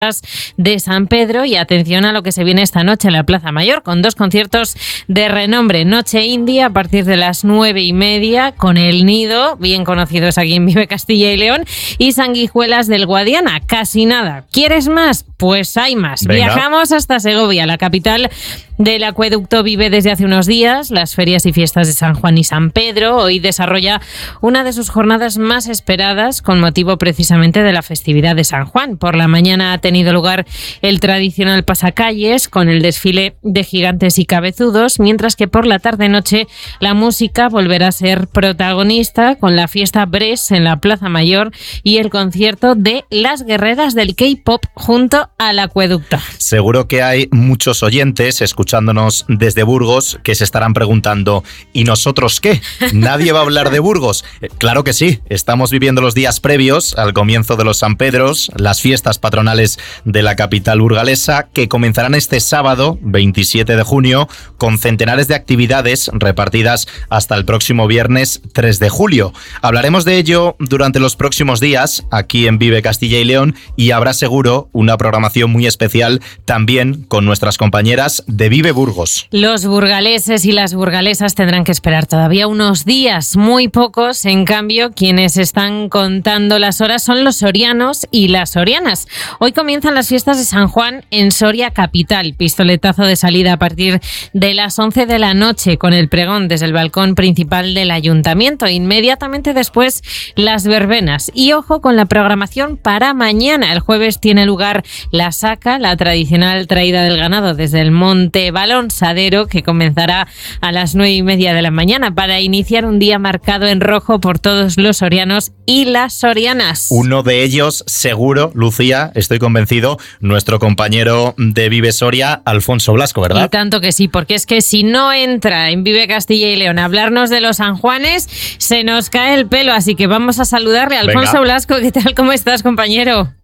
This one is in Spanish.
de San Pedro, y atención a lo que se viene esta noche en la Plaza Mayor, con 2 conciertos de renombre. Noche Indie a partir de las 9:30 con El Nido, bien conocidos aquí en Vive Castilla y León, y Sanguijuelas del Guadiana. Casi nada. ¿Quieres más? Pues hay más. Venga. Viajamos hasta Segovia, la capital del acueducto. Vive desde hace unos días las ferias y fiestas de San Juan y San Pedro. Hoy desarrolla una de sus jornadas más esperadas con motivo precisamente de la festividad de San Juan. Por la mañana ha tenido lugar el tradicional pasacalles con el desfile de gigantes y cabezudos, mientras que por la tarde-noche la música volverá a ser protagonista con la fiesta Bres en la Plaza Mayor y el concierto de Las Guerreras del K-Pop junto al acueducto. Seguro que hay muchos oyentes escuchándonos desde Burgos que se estarán preguntando, ¿y nosotros qué? ¿Nadie va a hablar de Burgos? Claro que sí, estamos viviendo los días previos al comienzo de los San Pedros, las fiestas patronales de la capital burgalesa, que comenzarán este sábado, 27 de junio, con centenares de actividades repartidas hasta el próximo viernes 3 de julio. Hablaremos de ello durante los próximos días aquí en Vive Castilla y León, y habrá seguro una programación muy especial también con nuestras compañeras de Vive Burgos. Los burgaleses y las burgalesas tendrán que esperar todavía unos días, muy pocos. En cambio, quienes están contando las horas son los sorianos y las sorianas. Hoy comienzan las fiestas de San Juan en Soria capital. Pistoletazo de salida a partir de las 11 de la noche con el pregón desde el balcón principal del ayuntamiento. Inmediatamente después las verbenas. Y ojo con la programación para mañana. El jueves tiene lugar la saca, la tradicional traída del ganado desde el Monte Balonsadero, que comenzará a las 9:30 de la mañana para iniciar un día marcado en rojo por todos los sorianos y las sorianas. Uno de ellos, seguro, Lucía, estoy convencido, nuestro compañero de Vive Soria, Alfonso Blasco, ¿verdad? Y tanto que sí, porque es que si no entra en Vive Castilla y León a hablarnos de los sanjuanes, se nos cae el pelo, así que vamos a saludarle. Alfonso Blasco, ¿qué tal? ¿Cómo estás, compañero?